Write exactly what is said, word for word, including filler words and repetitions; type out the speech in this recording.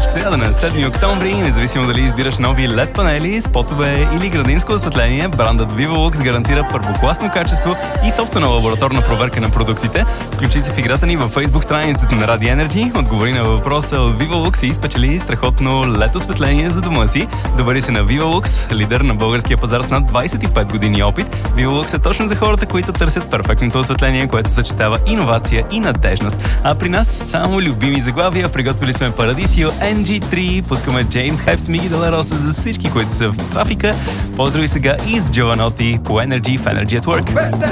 в сряда на седми октомври. Независимо дали избираш нови лед панели, спотове или градинско осветление, брандът VIVOLUX гарантира първокласно качество и собствена лабораторна проверка на продуктите. Включи се в играта ни във Facebook страницата на Radio Energy, отговори на въпроса от VIVOLUX и спечели страхотно лед осветление за дома си. Добари се на VIVOLUX, лидер на българския пазар с над двайсет и пет години опит. VIVOLUX е точно за хората, които търсят перфектното осветление, което съчетава иновация и надежност. А при нас само любими заглавия. Приготвили сме Парадисио Ен Джи три, пускаме Джеймс Хайп с Миги Делароса за всички, които са в трафика. Поздрави сега и с Джованоти по Energy в Energy at Work.